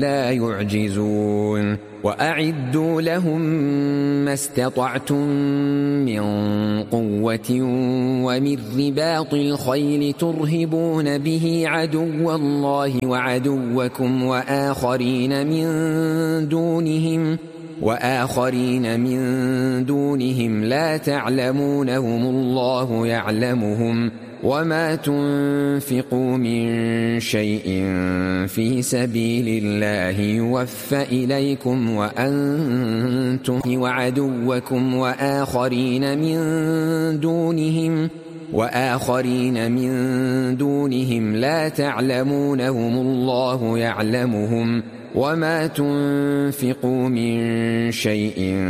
لا يعجزون وأعدوا لهم ما استطعتم من قوة ومن رباط الخيل ترهبون به عدو الله وعدوكم وآخرين من دونهم لا تعلمونهم الله يعلمهم وما تنفقوا من شيء في سبيل الله يوفى إليكم وأنتم وعدوكم وآخرين من دونهم لا تعلمونهم الله يعلمهم وما تنفقوا من شيء